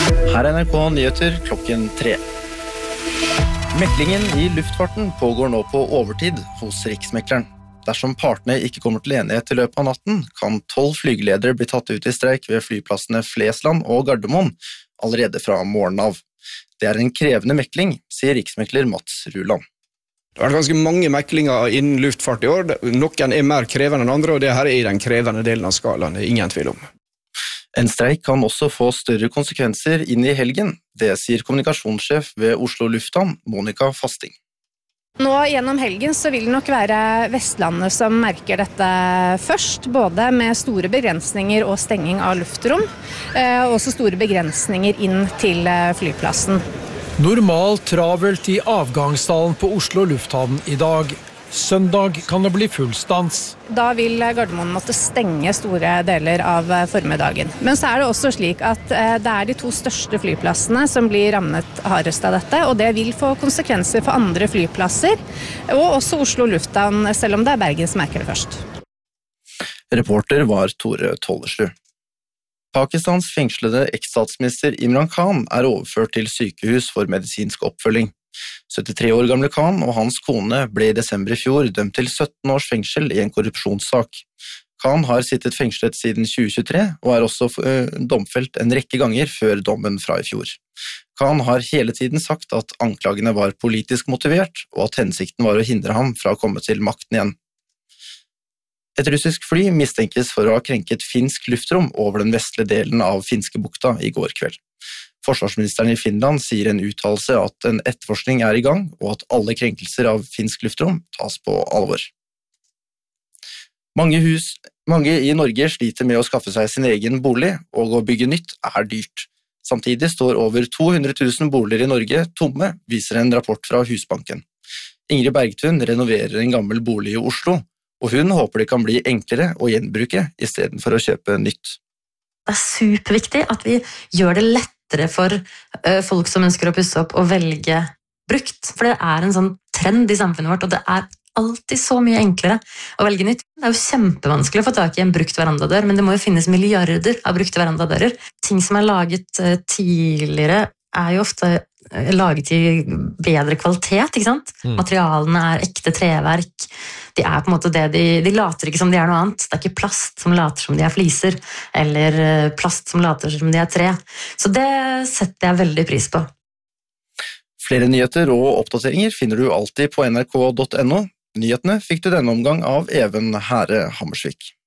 Her er NRK Nyheter klokken 3. Meklingen i luftfarten pågår nå på overtid hos Riksmekleren. Dersom partene ikke kommer til enighet i løpet av natten, kan 12 flygeledere bli tatt ut i streik ved flyplassene Flesland og Gardermoen allerede fra morgenen av. Det er en krevende mekling, sier riksmekler Mats Ruland. Det har vært ganske mange meklinger innen luftfart i år. Noen er mer krevende enn andre, og det her er i den krevende delen av skalaen, det er ingen tvil om. En streik kan også få større konsekvenser inn i helgen. Det sier kommunikasjonssjef ved Oslo Lufthavn, Monica Fasting. Nå gjennom helgen så vil det nok være Vestlandet som merker dette først, både med store begrensninger og stenging av luftrom, og også store begrensninger inn til flyplassen. Normalt travelt i avgangshallen på Oslo Lufthavn i dag. Søndag kan det bli full stans. Da vil Gardermoen måtte stenge store deler av formiddagen. Men så er det også slik at det er de 2 største flyplassene som blir rammet hardest av dette, og det vil få konsekvenser for andre flyplasser, og også Oslo Lufthavn, selv om det er Bergen som merker det først. Reporter var Tore Tollesrud. Pakistans fengslede eks-statsminister Imran Khan er overført til sykehus for medisinsk oppfølging. 73 år gamle Khan og hans kone ble i desember i fjor dømt til 17 års fengsel i en korrupsjonssak. Khan har sittet fengslet siden 2023 og er også domfelt en rekke ganger før dommen fra i fjor. Khan har hele tiden sagt at anklagene var politisk motivert, og at hensikten var å hindre ham fra å komme til makten igjen. Et russisk fly mistenkes for å ha krenket finsk luftrom over den vestlige delen av Finskebukta i går kveld. Forsvarsministeren i Finland sier i en uttalelse at en etterforskning er i gang, og at alle krenkelser av finsk luftrom tas på alvor. Mange i Norge sliter med å skaffe seg sin egen bolig, og å bygge nytt er dyrt. Samtidig står over 200 000 boliger i Norge tomme, viser en rapport fra Husbanken. Ingrid Bergtun renoverer en gammel bolig i Oslo, og hun håper det kan bli enklere å gjenbruke i stedet for å kjøpe nytt. Det er superviktig at vi gjør det lettere for folk som ønsker å pusse opp og velge brukt. For det er en sånn trend i samfunnet vårt, og det er alltid så mye enklere å velge nytt. Det er jo kjempevanskelig å få tak i en brukt verandadør, men det må jo finnes milliarder av brukte verandadører. Ting som er laget tidligere er jo ofte laget i bedre kvalitet, ikke sant? Materialene er ekte treverk. De er på en måte det, de later ikke som de er noe annet. Det er ikke plast som later som de er fliser, eller plast som later som de er tre. Så det setter jeg veldig pris på. Flere nyheter og oppdateringer finner du alltid på nrk.no. Nyhetene fikk du denne omgang av Even Herre Hammersvik.